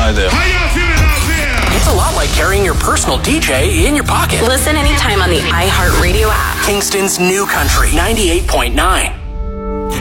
I do. How y'all feeling out there? It's a lot like carrying your personal DJ in your pocket. Listen anytime on the iHeartRadio app. Kingston's New Country 98.9.